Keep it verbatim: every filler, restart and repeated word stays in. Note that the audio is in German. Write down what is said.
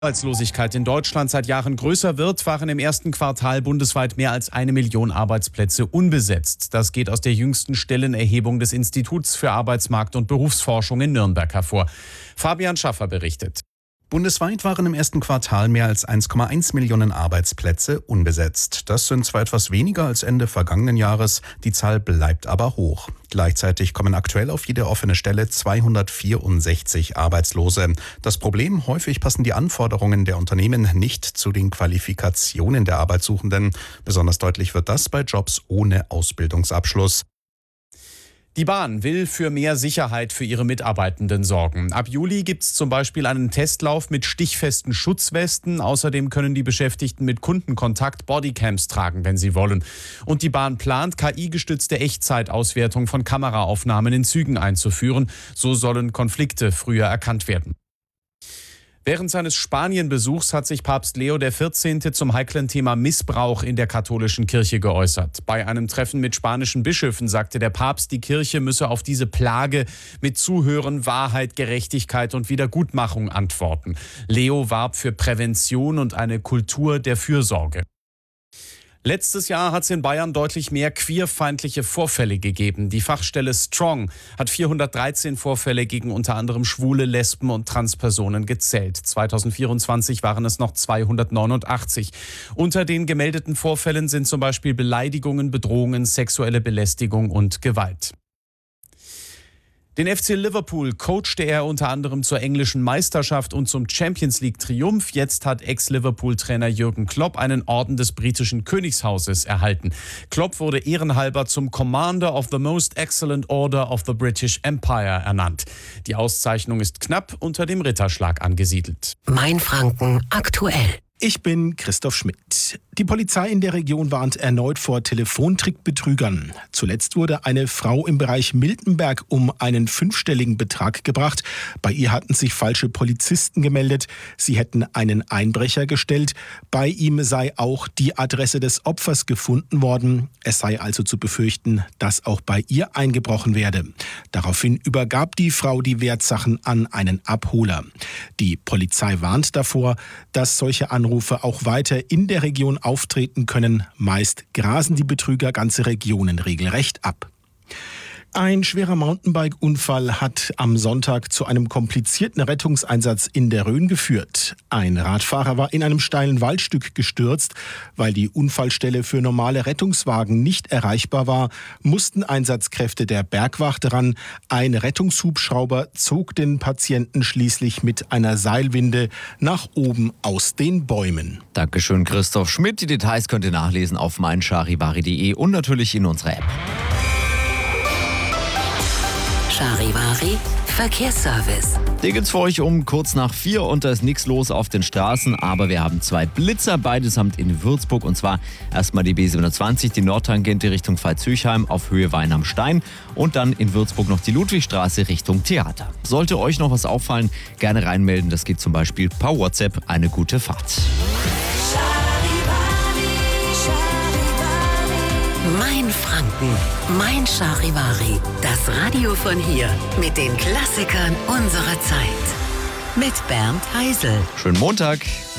Arbeitslosigkeit in Deutschland seit Jahren größer wird, waren im ersten Quartal bundesweit mehr als eine Million Arbeitsplätze unbesetzt. Das geht aus der jüngsten Stellenerhebung des Instituts für Arbeitsmarkt- und Berufsforschung in Nürnberg hervor. Fabian Schaffer berichtet. Bundesweit waren im ersten Quartal mehr als eins Komma eins Millionen Arbeitsplätze unbesetzt. Das sind zwar etwas weniger als Ende vergangenen Jahres, die Zahl bleibt aber hoch. Gleichzeitig kommen aktuell auf jede offene Stelle zweihundertvierundsechzig Arbeitslose. Das Problem: häufig passen die Anforderungen der Unternehmen nicht zu den Qualifikationen der Arbeitssuchenden. Besonders deutlich wird das bei Jobs ohne Ausbildungsabschluss. Die Bahn will für mehr Sicherheit für ihre Mitarbeitenden sorgen. Ab Juli gibt es zum Beispiel einen Testlauf mit stichfesten Schutzwesten. Außerdem können die Beschäftigten mit Kundenkontakt Bodycams tragen, wenn sie wollen. Und die Bahn plant, K I-gestützte Echtzeitauswertung von Kameraaufnahmen in Zügen einzuführen. So sollen Konflikte früher erkannt werden. Während seines Spanienbesuchs hat sich Papst Leo der vierzehnte zum heiklen Thema Missbrauch in der katholischen Kirche geäußert. Bei einem Treffen mit spanischen Bischöfen sagte der Papst, die Kirche müsse auf diese Plage mit Zuhören, Wahrheit, Gerechtigkeit und Wiedergutmachung antworten. Leo warb für Prävention und eine Kultur der Fürsorge. Letztes Jahr hat es in Bayern deutlich mehr queerfeindliche Vorfälle gegeben. Die Fachstelle Strong hat vierhundertdreizehn Vorfälle gegen unter anderem Schwule, Lesben und Transpersonen gezählt. zweitausendvierundzwanzig waren es noch zweihundertneunundachtzig. Unter den gemeldeten Vorfällen sind zum Beispiel Beleidigungen, Bedrohungen, sexuelle Belästigung und Gewalt. Den F C Liverpool coachte er unter anderem zur englischen Meisterschaft und zum Champions-League-Triumph. Jetzt hat Ex-Liverpool-Trainer Jürgen Klopp einen Orden des britischen Königshauses erhalten. Klopp wurde ehrenhalber zum Commander of the Most Excellent Order of the British Empire ernannt. Die Auszeichnung ist knapp unter dem Ritterschlag angesiedelt. Mainfranken aktuell. Ich bin Christoph Schmidt. Die Polizei in der Region warnt erneut vor Telefontrickbetrügern. Zuletzt wurde eine Frau im Bereich Miltenberg um einen fünfstelligen Betrag gebracht. Bei ihr hatten sich falsche Polizisten gemeldet. Sie hätten einen Einbrecher gestellt. Bei ihm sei auch die Adresse des Opfers gefunden worden. Es sei also zu befürchten, dass auch bei ihr eingebrochen werde. Daraufhin übergab die Frau die Wertsachen an einen Abholer. Die Polizei warnt davor, dass solche Anrufe Anrufe auch weiter in der Region auftreten können. Meist grasen die Betrüger ganze Regionen regelrecht ab. Ein schwerer Mountainbike-Unfall hat am Sonntag zu einem komplizierten Rettungseinsatz in der Rhön geführt. Ein Radfahrer war in einem steilen Waldstück gestürzt. Weil die Unfallstelle für normale Rettungswagen nicht erreichbar war, mussten Einsatzkräfte der Bergwacht ran. Ein Rettungshubschrauber zog den Patienten schließlich mit einer Seilwinde nach oben aus den Bäumen. Dankeschön, Christoph Schmidt. Die Details könnt ihr nachlesen auf meincharivari punkt de und natürlich in unserer App. Charivari Verkehrsservice. Hier geht's für euch um kurz nach vier und da ist nichts los auf den Straßen, aber wir haben zwei Blitzer, beidesamt in Würzburg, und zwar erstmal die B siebenundzwanzig, die Nordtangente Richtung Pfalz-Höchheim auf Höhe Wein am Stein und dann in Würzburg noch die Ludwigstraße Richtung Theater. Sollte euch noch was auffallen, gerne reinmelden, das geht zum Beispiel per WhatsApp. Eine gute Fahrt. Mainfranken, Mein Charivari, das Radio von hier mit den Klassikern unserer Zeit. Mit Bernd Heisel. Schönen Montag.